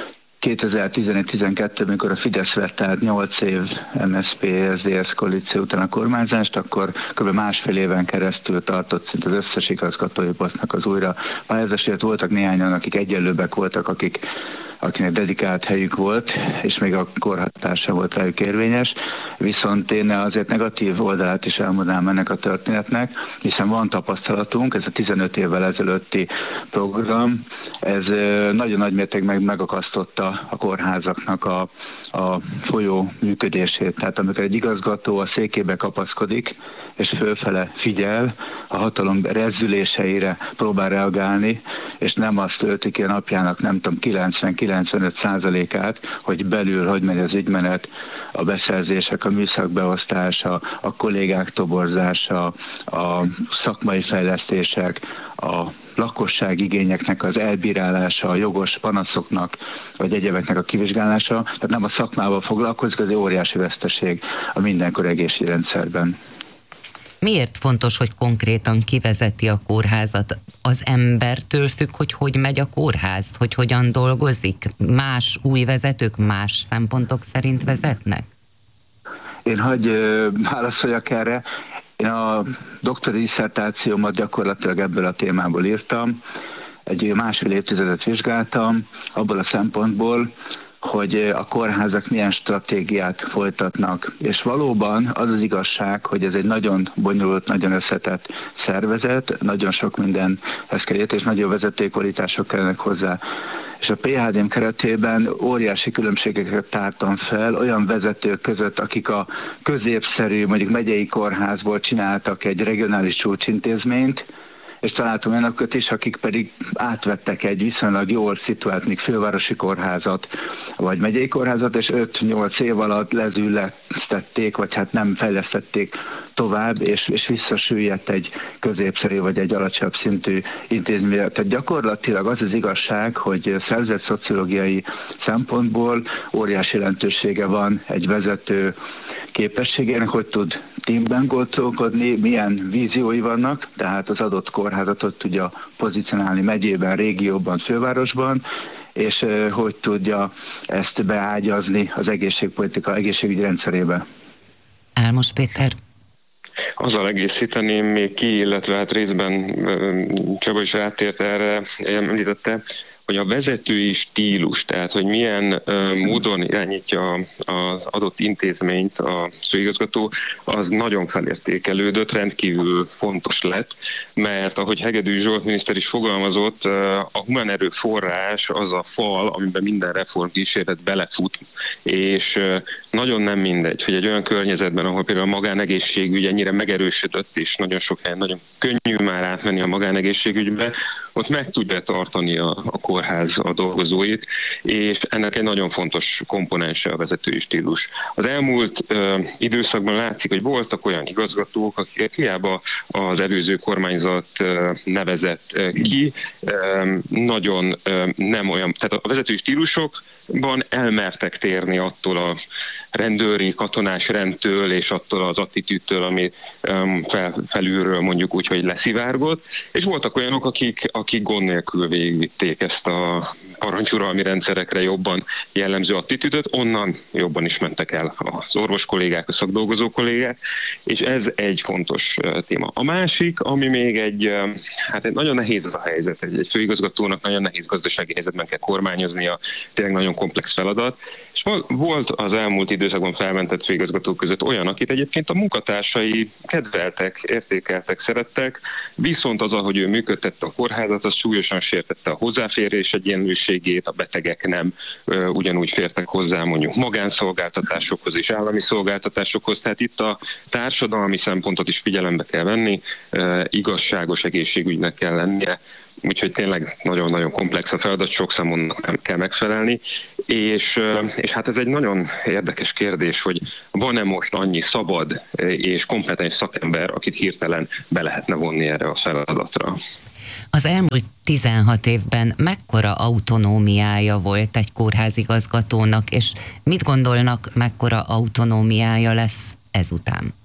kétezer-tizenegy-tizenkettő, amikor a Fidesz vett át nyolc év em es zé pé-es dé es koalíció után a kormányzást, akkor kb. másfél éven keresztül tartott szinte az összes igazgatói posztnak az újra pályázásért. Voltak néhányan, akik egyenlőbbek voltak, akik akinek dedikált helyük volt, és még a korhatása volt rájuk érvényes. Viszont én azért negatív oldalát is elmondanám ennek a történetnek, hiszen van tapasztalatunk, ez a tizenöt évvel ezelőtti program, ez nagyon nagy mértékben megakasztotta a kórházaknak a, a folyó működését. Tehát amikor egy igazgató a székébe kapaszkodik, és fölfele figyel, a hatalom rezzüléseire próbál reagálni, és nem azt tölti ki a napjának, nem tudom, kilencven-kilencvenöt százalékát, hogy belül hogy megy az ügymenet, a beszerzések, a műszakbeosztása, a kollégák toborzása, a szakmai fejlesztések, a lakosság igényeknek az elbírálása, a jogos panaszoknak, vagy egyebeknek a kivizsgálása. Tehát nem a szakmával foglalkozik, az egy óriási veszteség a mindenkor egészségügyrendszerben. Miért fontos, hogy konkrétan kivezeti a kórházat? Az embertől függ, hogy hogy megy a kórház, hogy hogyan dolgozik? Más új vezetők más szempontok szerint vezetnek? Én hagyj válaszoljak erre. Én a doktori disszertációmat gyakorlatilag ebből a témából írtam. Egy másfél évtizedet vizsgáltam, abból a szempontból, hogy a kórházak milyen stratégiát folytatnak. És valóban az az igazság, hogy ez egy nagyon bonyolult, nagyon összetett szervezet, nagyon sok mindenhez kell érteni, és nagyon vezetőkvalitások kellenek hozzá. És a pé há dé em keretében óriási különbségeket tártam fel olyan vezetők között, akik a középszerű, mondjuk megyei kórházból csináltak egy regionális csúcsintézményt, és találtam olyanokat is, akik pedig átvettek egy viszonylag jól szituált, még fővárosi kórházat, vagy megyei kórházat, és öt-nyolc év alatt lezüllesztették, vagy hát nem fejlesztették tovább, és, és visszasüllyedt egy középszerű, vagy egy alacsonyabb szintű intézmény. Tehát gyakorlatilag az az igazság, hogy szervezett szociológiai szempontból óriási jelentősége van egy vezető képességének, hogy tud teamben gondolkodni, milyen víziói vannak, tehát az adott kórházatot tudja pozícionálni megyében, régióban, fővárosban, és uh, hogy tudja ezt beágyazni az egészségpolitika, egészségügyi rendszerébe. Álmos Péter. Azzal egészíteném még ki, illetve hát részben Csaba is rátért erre, említette, hogy a vezetői stílus, tehát hogy milyen uh, módon irányítja az adott intézményt a főigazgató, az nagyon felértékelődött, rendkívül fontos lett, mert ahogy Hegedűs Zsolt miniszter is fogalmazott, uh, a humán erőforrás az a fal, amiben minden reformkísérlet belefut, és uh, nagyon nem mindegy, hogy egy olyan környezetben, ahol például a magánegészségügy ennyire megerősödött, és nagyon sok helyen nagyon könnyű már átmenni a magánegészségügybe, ott meg tudja tartani a, a kórház a dolgozóit, és ennek egy nagyon fontos komponense a vezetői stílus. Az elmúlt ö, időszakban látszik, hogy voltak olyan igazgatók, akik hiába az előző kormányzat ö, nevezett ö, ki, ö, nagyon ö, nem olyan, tehát a vezetői stílusokban elmertek térni attól a rendőri, katonás rendtől és attól az attitűdtől, ami um, fel, felülről mondjuk úgy, hogy leszivárgott, és voltak olyanok, akik, akik gond nélkül végigvitték ezt a parancsuralmi rendszerekre jobban jellemző attitűdöt, onnan jobban is mentek el az orvos kollégák, a szakdolgozó kollégák, és ez egy fontos uh, téma. A másik, ami még egy, uh, hát egy nagyon nehéz az a helyzet, egy, egy főigazgatónak nagyon nehéz gazdasági helyzetben kell kormányoznia, tényleg nagyon komplex feladat, és Volt az elmúlt időszakban felmentett főigazgatók között olyan, akit egyébként a munkatársai kedveltek, értékeltek, szerettek, viszont az, ahogy ő működtette a kórházat, az súlyosan sértette a hozzáférés egyenlőségét, a betegek nem ö, ugyanúgy fértek hozzá mondjuk magánszolgáltatásokhoz és állami szolgáltatásokhoz, tehát itt a társadalmi szempontot is figyelembe kell venni, ö, igazságos egészségügynek kell lennie, úgyhogy tényleg nagyon-nagyon komplex a feladat, sok számon nem kell megfelelni, és, és hát ez egy nagyon érdekes kérdés, hogy van-e most annyi szabad és kompetens szakember, akit hirtelen be lehetne vonni erre a feladatra. Az elmúlt tizenhat évben mekkora autonómiája volt egy kórházigazgatónak, és mit gondolnak, mekkora autonómiája lesz ezután?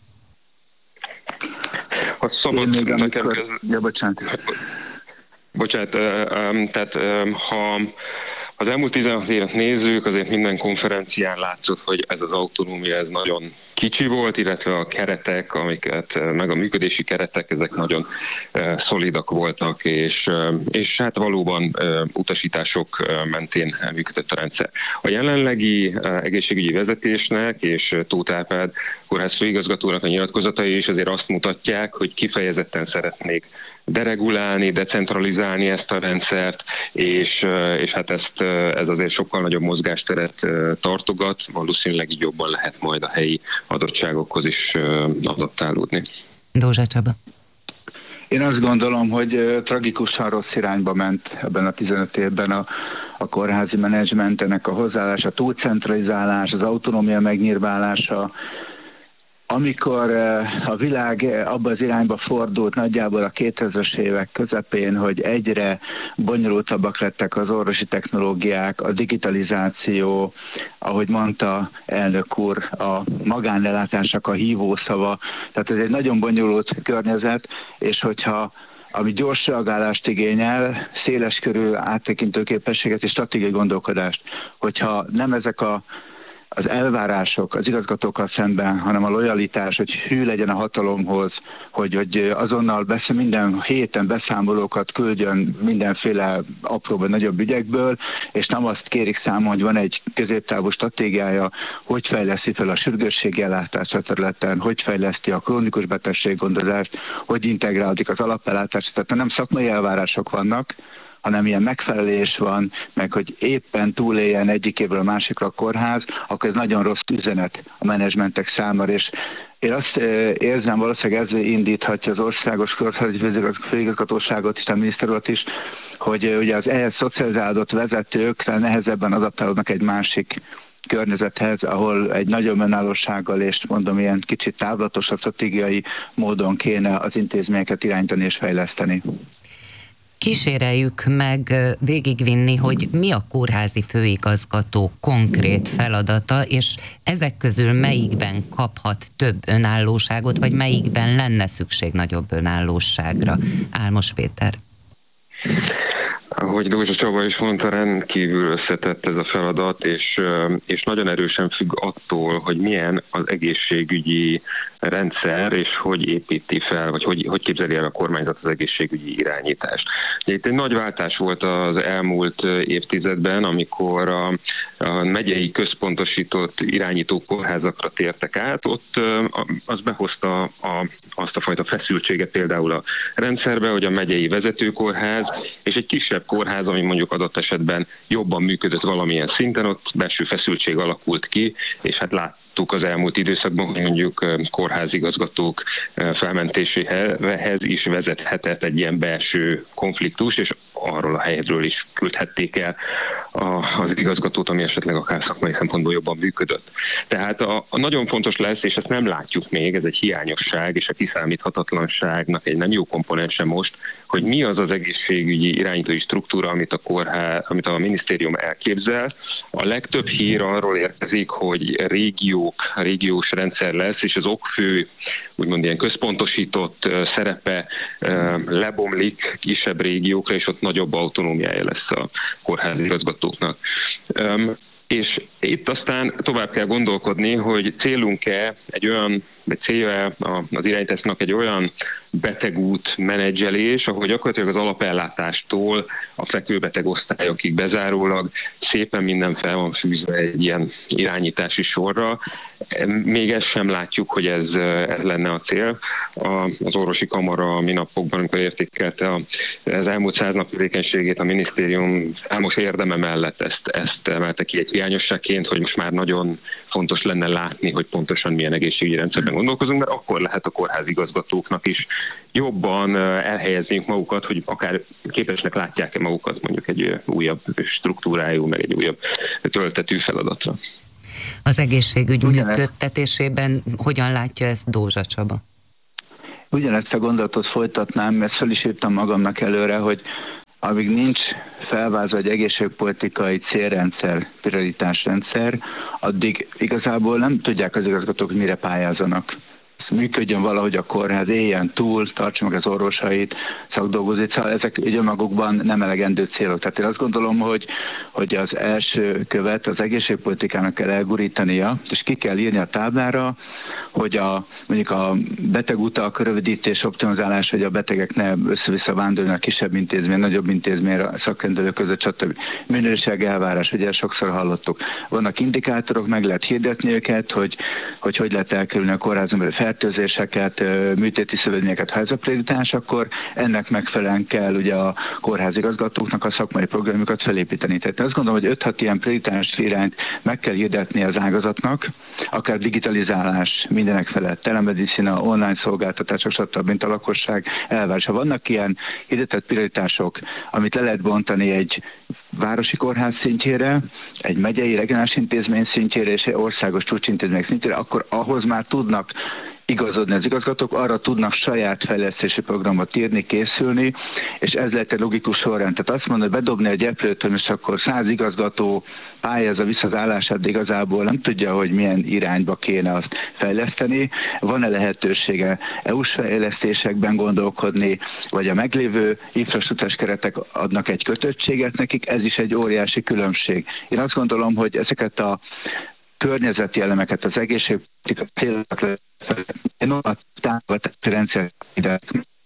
Ha szabad még nekem... amikor... Ja, bocsánat. Bocsánat, tehát ha az elmúlt tizenhat évet nézzük, azért minden konferencián látszott, hogy ez az autonómia ez nagyon kicsi volt, illetve a keretek, amiket, meg a működési keretek, ezek nagyon szolidak voltak, és, és hát valóban utasítások mentén működött a rendszer. A jelenlegi egészségügyi vezetésnek és Tóth Árpád kórház főigazgatónak a nyilatkozatai is azért azt mutatják, hogy kifejezetten szeretnék deregulálni, decentralizálni ezt a rendszert, és, és hát ezt, ez azért sokkal nagyobb mozgásteret tartogat, valószínűleg így jobban lehet majd a helyi adottságokhoz is adaptálódni. Dózsa Csaba. Én azt gondolom, hogy tragikusan rossz irányba ment ebben a tizenöt évben a, a kórházi menedzsment, ennek a hozzáállás, a túlcentralizálás, az autonómia megnyírválása. Amikor a világ abba az irányba fordult nagyjából a kétezres évek közepén, hogy egyre bonyolultabbak lettek az orvosi technológiák, a digitalizáció, ahogy mondta elnök úr, a magánellátásnak a hívószava, tehát ez egy nagyon bonyolult környezet, és hogyha ami gyors reagálást igényel, széleskörű áttekintő képességet és stratégiai gondolkodást, hogyha nem ezek a az elvárások az igazgatókkal szemben, hanem a lojalitás, hogy hű legyen a hatalomhoz, hogy, hogy azonnal beszél, minden héten beszámolókat küldjön mindenféle apróbb vagy nagyobb ügyekből, és nem azt kérik számon, hogy van egy középtávú stratégiája, hogy fejleszti fel a sürgősségi ellátást a területen, hogy fejleszti a krónikus betegséggondozást, hogy integrálódik az alapellátás. Tehát nem szakmai elvárások vannak, hanem ilyen megfelelés van, meg hogy éppen túléljen egyik évről a másikra a kórház, akkor ez nagyon rossz üzenet a menedzsmentek számára, és én azt érzem, valószínűleg ez indíthatja az országos kórházi főigazgatóságot és a miniszter urat is, hogy ugye az ehhez szocializálódott vezetők nehezebben adaptálódnak egy másik környezethez, ahol egy nagyobb önállósággal és mondom ilyen kicsit távlatosabb stratégiai módon kéne az intézményeket irányítani és fejleszteni. Kíséreljük meg végigvinni, hogy mi a kórházi főigazgató konkrét feladata, és ezek közül melyikben kaphat több önállóságot, vagy melyikben lenne szükség nagyobb önállóságra. Álmos Péter. Ahogy Dózsa Csaba is mondta, rendkívül összetett ez a feladat, és, és nagyon erősen függ attól, hogy milyen az egészségügyi rendszer, és hogy építi fel, vagy hogy, hogy képzeli el a kormányzat az egészségügyi irányítást. Itt egy nagy váltás volt az elmúlt évtizedben, amikor a, a megyei központosított irányító kórházakra tértek át, ott az behozta a, azt a fajta feszültséget például a rendszerbe, hogy a megyei vezetőkórház és egy kisebb kórház, ami mondjuk adott esetben jobban működött valamilyen szinten, ott belső feszültség alakult ki, és hát lát az elmúlt időszakban, hogy mondjuk kórházigazgatók felmentéséhez is vezethetett egy ilyen belső konfliktus, és arról a helyről is küldhették el az igazgatót, ami esetleg akár szakmai szempontból jobban működött. Tehát a, a nagyon fontos lesz, és ezt nem látjuk még, ez egy hiányosság, és a kiszámíthatatlanságnak egy nem jó komponense most, hogy mi az az egészségügyi irányítói struktúra, amit a kórház, amit a minisztérium elképzel. A legtöbb hír arról érkezik, hogy régiók, régiós rendszer lesz, és az okfő, úgymond ilyen központosított szerepe lebomlik kisebb régiókra, és ott nagyobb autonómiája lesz a kórházi igazgatóknak. És itt aztán tovább kell gondolkodni, hogy célunk-e egy olyan, vagy célja az irányításnak egy olyan betegút menedzselés, ahol gyakorlatilag az alapellátástól a fekvőbeteg osztályokig bezárólag szépen minden fel van fűzve egy ilyen irányítási sorra. Még ezt sem látjuk, hogy ez, ez lenne a cél. Az orvosi kamara a minapokban, amikor értékelte az elmúlt száz nap tevékenységét, a minisztérium számos érdeme mellett ezt, ezt emelte ki egy hiányosságként, hogy most már nagyon fontos lenne látni, hogy pontosan milyen egészségügyi rendszerben gondolkozunk, mert akkor lehet a kórház igazgatóknak is jobban elhelyezniük magukat, hogy akár képesnek látják-e magukat mondjuk egy újabb struktúrájú, meg egy újabb töltetű feladatra. Az egészségügy működtetésében hogyan látja ezt Dózsa Csaba? Ugyanezt a gondolatot folytatnám, mert fel is írtam magamnak előre, hogy amíg nincs felvázolva egy egészségpolitikai célrendszer, prioritásrendszer, addig igazából nem tudják az igazgatók, hogy mire pályázanak. Működjön valahogy a kórház, éljen túl, tartsa meg az orvosait, szakdolgozik, szóval ezek így önmagukban nem elegendő célok. Tehát én azt gondolom, hogy, hogy az első követ az egészségpolitikának kell elgurítania, és ki kell írni a táblára, hogy a, mondjuk a betegutak rövidítés, optimizálás, hogy a betegek ne össze-vissza vándorolnak kisebb intézmény, nagyobb intézmény, szakrendelők között, stb. Minőség elvárás, ugye sokszor hallottuk. Vannak indikátorok, meg lehet hirdetni őket, hogy hogy, hogy lehet elkerülni a kórházon belül fertőzéseket, műtéti szövődményeket, ha ez a prioritás, akkor ennek megfelelően kell ugye a kórházigazgatóknak a szakmai programjukat felépíteni. Tehát azt gondolom, hogy öt-hat ilyen prioritás irányt meg kell hirdetni az ágazatnak, akár digitalizálás mindenek felett, telemedicina, online szolgáltatások, stb. Mint a lakosság elvárás. Ha vannak ilyen hirdetett prioritások, amit le lehet bontani egy városi kórház szintjére, egy megyei regionális intézmény szintjére és egy országos csúcsintézmény szintjére, akkor ahhoz már tudnak igazodni az igazgatók, arra tudnak saját fejlesztési programot írni, készülni, és ez lehet egy logikus sorrend. Tehát azt mondod, hogy bedobni egy eplőtön, és akkor száz igazgató pályázza vissza az állását, de igazából nem tudja, hogy milyen irányba kéne azt fejleszteni. Van-e lehetősége é u-s fejlesztésekben gondolkodni, vagy a meglévő infrastruktúrás keretek adnak egy kötöttséget nekik, ez is egy óriási különbség. Én azt gondolom, hogy ezeket a környezeti elemeket, az egészségpolitika célokat a támogatási rendszer ide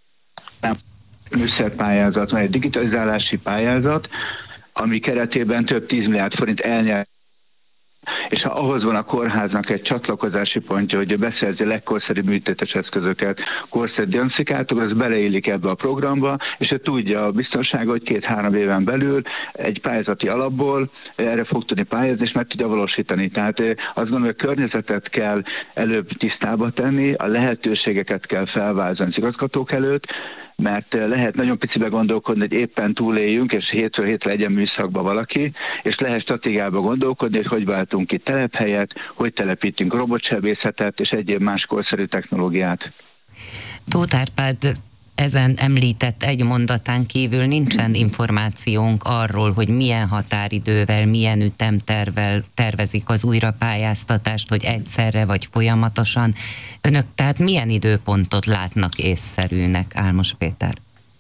műszerpályázat, vagy egy digitalizálási pályázat, ami keretében több tíz milliárd forint elnyert, és ha ahhoz van a kórháznak egy csatlakozási pontja, hogy ő beszerzi a legkorszerűbb műtétes eszközöket, korszerű diagnosztikát, az beleillik ebbe a programba, és ő tudja a biztonságot, hogy két-három éven belül egy pályázati alapból erre fog tudni pályázni, és meg tudja valósítani. Tehát azt gondolom, hogy a környezetet kell előbb tisztába tenni, a lehetőségeket kell felvázolni az igazgatók előtt, mert lehet nagyon picibe gondolkodni, hogy éppen túléljünk, és hétről hétre legyen műszakba valaki, és lehet stratégiába gondolkodni, hogy hogy váltunk ki telephelyet, hogy telepítünk robotsebészetet és egyéb más korszerű technológiát. Tóth Árpád ezen említett egy mondatán kívül nincsen információnk arról, hogy milyen határidővel, milyen ütemtervvel tervezik az újrapályáztatást, hogy egyszerre vagy folyamatosan. Önök tehát milyen időpontot látnak észszerűnek, Álmos Péter?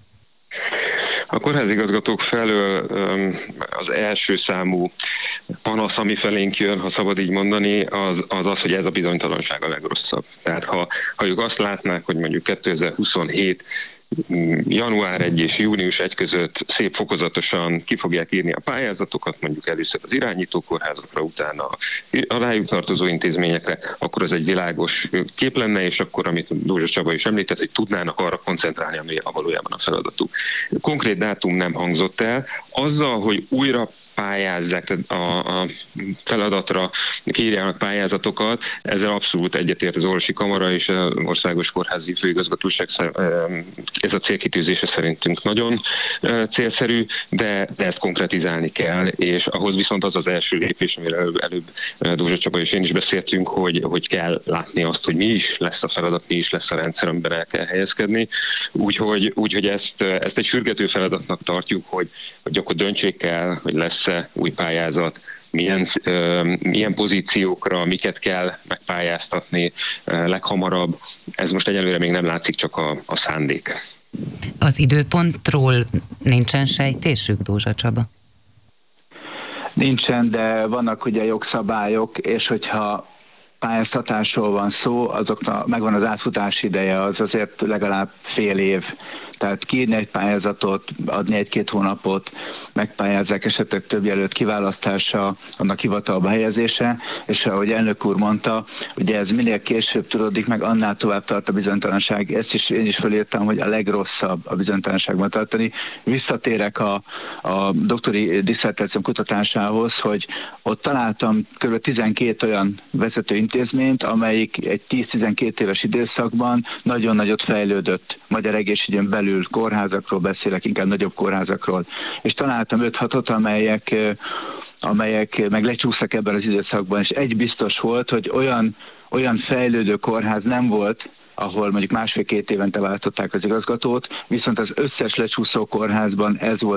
A kórházigazgatók felől az első számú panasz, ami felénk jön, ha szabad így mondani, az az, az hogy ez a bizonytalanság a legrosszabb. Tehát ha, ha ők azt látnák, hogy mondjuk kétezer-huszonhét január elseje és június elsejé között szép fokozatosan ki fogják írni a pályázatokat, mondjuk először az irányító kórházakra, utána a rájuk tartozó intézményekre, akkor az egy világos kép lenne, és akkor, amit Dózsa Csaba is említett, hogy tudnának arra koncentrálni, ami a valójában a feladatuk. Konkrét dátum nem hangzott el. Azzal, hogy újra pályázzák a, a feladatra, kiírjanak pályázatokat, ezzel abszolút egyetért az orvosi kamara és az országos kórházi főigazgatóság, ez a célkitűzése szerintünk nagyon célszerű, de, de ezt konkretizálni kell, és ahhoz viszont az az első lépés, amire előbb, előbb Dózsa Csaba és én is beszéltünk, hogy, hogy kell látni azt, hogy mi is lesz a feladat, mi is lesz a rendszer, amiben el kell helyezkedni. Úgyhogy, úgyhogy ezt, ezt egy sürgető feladatnak tartjuk, hogy, hogy akkor döntsék el, hogy lesz-e új pályázat, milyen, uh, milyen pozíciókra, miket kell megpályáztatni uh, leghamarabb. Ez most egyelőre még nem látszik, csak a, a szándék. Az időpontról nincsen sejtésük, Dózsa Csaba? Nincsen, de vannak ugye jogszabályok, és hogyha pályáztatásról van szó, azoknak megvan az átfutási ideje, az azért legalább fél év. Tehát kiírni egy pályázatot, adni egy-két hónapot, megpályázzák, esetleg több jelölt kiválasztása, annak hivatalba helyezése, és ahogy elnök úr mondta, ugye ez minél később tudódik meg, annál tovább tart a bizonytalanság. Ezt is én is felírtam, hogy a legrosszabb a bizonytalanságban tartani. Visszatérek a, a doktori disszertációm kutatásához, hogy ott találtam kb. tizenkét olyan vezető intézményt, amelyik egy tíz-tizenkét éves időszakban nagyon nagyot fejlődött. Magyar egészségügyön belül kórházakról beszélek, inkább nagyobb kórházakról. És találtam öt-hatot, amelyek, amelyek meg lecsúsztak ebben az időszakban, és egy biztos volt, hogy olyan, olyan fejlődő kórház nem volt, ahol mondjuk másfél-két évente váltották az igazgatót, viszont az összes lecsúszó kórházban ez volt